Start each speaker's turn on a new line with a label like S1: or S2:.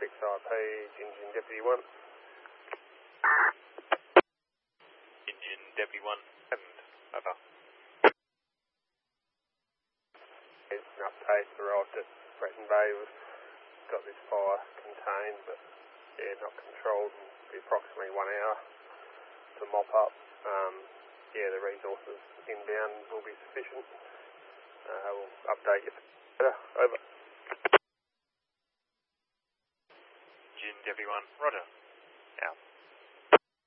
S1: IP, Engine Deputy 1.
S2: Engine Deputy 1, and over.
S1: It's an update, arrived at Breton Bay. We've got this fire contained, but yeah, not controlled. It'll be approximately 1 hour to mop up. Yeah, the resources inbound will be sufficient. We'll update you further. Over.
S2: Engine Deputy 1, roger. Out.